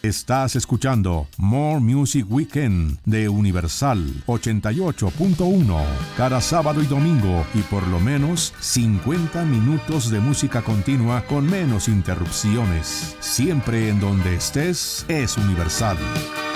Estás escuchando More Music Weekend de Universal 88.1. Cada sábado y domingo y por lo menos 50 minutos de música continua con menos interrupciones. Siempre en donde estés es Universal.